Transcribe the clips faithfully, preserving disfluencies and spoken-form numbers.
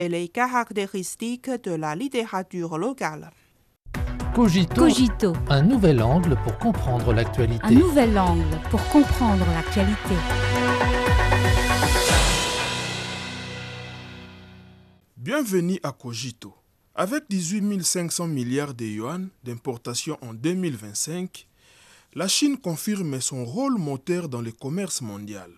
et les caractéristiques de la littérature locale. Cogito, Cogito, un nouvel angle pour comprendre l'actualité. un nouvel angle pour comprendre l'actualité. Bienvenue à Cogito. Avec dix-huit mille cinq cents milliards de yuan d'importation en deux mille vingt-cinq, la Chine confirme son rôle moteur dans le commerce mondial.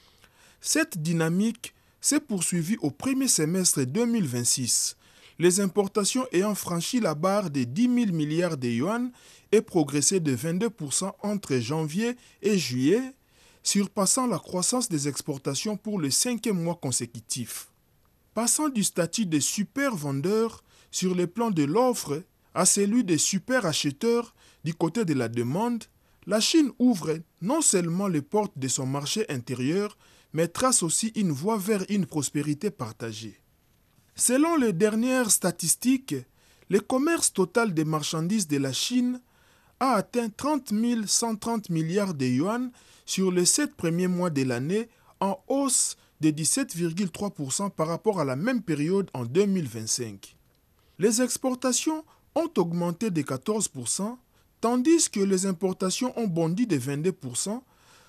Cette dynamique s'est poursuivie au premier semestre deux mille vingt-six, les importations ayant franchi la barre des dix mille milliards de yuan et progressé de vingt-deux pour cent entre janvier et juillet, surpassant la croissance des exportations pour le cinquième mois consécutif. Passant du statut de super vendeur sur le plan de l'offre à celui de super acheteur du côté de la demande, la Chine ouvre non seulement les portes de son marché intérieur, mais trace aussi une voie vers une prospérité partagée. Selon les dernières statistiques, le commerce total des marchandises de la Chine a atteint trente mille cent trente milliards de yuan sur les sept premiers mois de l'année, en hausse de dix-sept virgule trois pour cent par rapport à la même période en deux mille vingt-cinq. Les exportations ont augmenté de quatorze pour cent, tandis que les importations ont bondi de vingt-deux pour cent,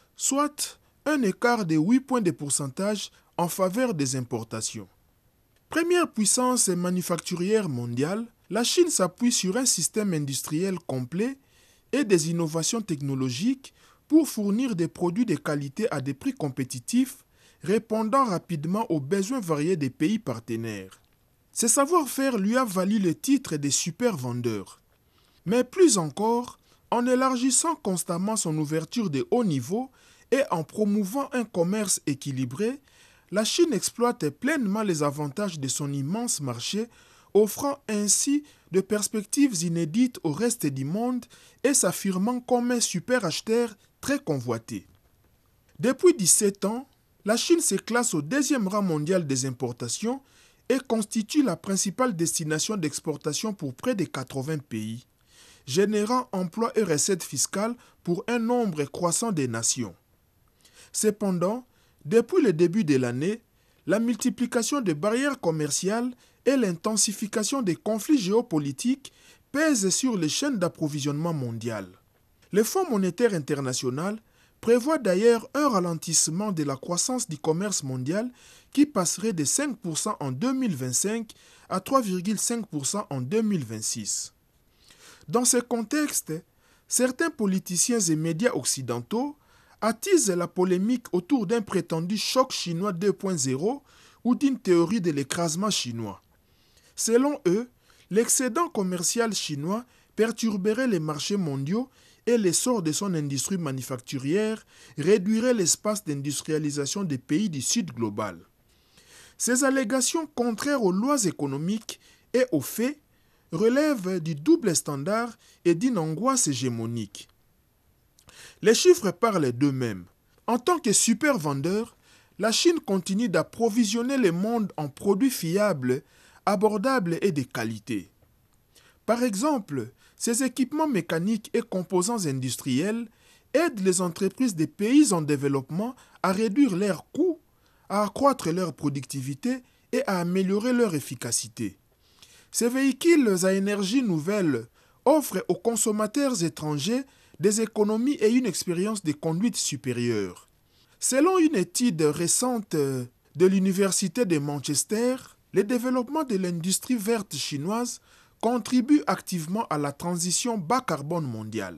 soit un écart de huit points de pourcentage en faveur des importations. Première puissance manufacturière mondiale, la Chine s'appuie sur un système industriel complet et des innovations technologiques pour fournir des produits de qualité à des prix compétitifs, répondant rapidement aux besoins variés des pays partenaires. Ce savoir-faire lui a valu le titre de super vendeur. Mais plus encore, en élargissant constamment son ouverture de haut niveau et en promouvant un commerce équilibré, la Chine exploite pleinement les avantages de son immense marché, offrant ainsi de perspectives inédites au reste du monde et s'affirmant comme un super acheteur très convoité. Depuis dix-sept ans, la Chine se classe au deuxième rang mondial des importations et constitue la principale destination d'exportation pour près de quatre-vingts pays, générant emplois et recettes fiscales pour un nombre croissant de nations. Cependant, depuis le début de l'année, la multiplication des barrières commerciales et l'intensification des conflits géopolitiques pèsent sur les chaînes d'approvisionnement mondiales. Le Fonds monétaire international prévoit d'ailleurs un ralentissement de la croissance du commerce mondial qui passerait de cinq pour cent en deux mille vingt-cinq à trois virgule cinq pour cent en deux mille vingt-six. Dans ce contexte, certains politiciens et médias occidentaux attisent la polémique autour d'un prétendu choc chinois deux point zéro ou d'une théorie de l'écrasement chinois. Selon eux, l'excédent commercial chinois perturberait les marchés mondiaux et l'essor de son industrie manufacturière réduirait l'espace d'industrialisation des pays du Sud global. Ces allégations contraires aux lois économiques et aux faits relèvent du double standard et d'une angoisse hégémonique. Les chiffres parlent d'eux-mêmes. En tant que super vendeur, la Chine continue d'approvisionner le monde en produits fiables, abordables et de qualité. Par exemple, ces équipements mécaniques et composants industriels aident les entreprises des pays en développement à réduire leurs coûts, à accroître leur productivité et à améliorer leur efficacité. Ces véhicules à énergie nouvelle offrent aux consommateurs étrangers des économies et une expérience de conduite supérieure. Selon une étude récente de l'Université de Manchester, le développement de l'industrie verte chinoise contribue activement à la transition bas carbone mondiale.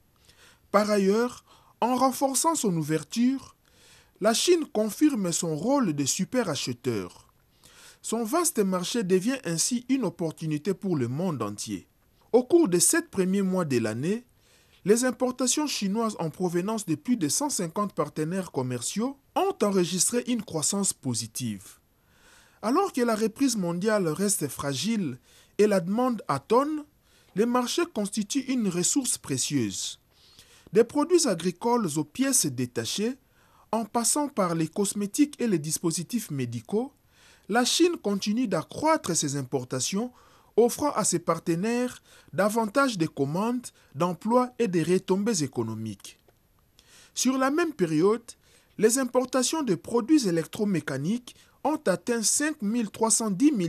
Par ailleurs, en renforçant son ouverture, la Chine confirme son rôle de super acheteur. Son vaste marché devient ainsi une opportunité pour le monde entier. Au cours des sept premiers mois de l'année, les importations chinoises en provenance de plus de cent cinquante partenaires commerciaux ont enregistré une croissance positive. Alors que la reprise mondiale reste fragile et la demande atone, les marchés constituent une ressource précieuse. Des produits agricoles aux pièces détachées, en passant par les cosmétiques et les dispositifs médicaux, la Chine continue d'accroître ses importations, offrant à ses partenaires davantage de commandes, d'emplois et de retombées économiques. Sur la même période, les importations de produits électromécaniques ont atteint cinq mille trois cent dix milliards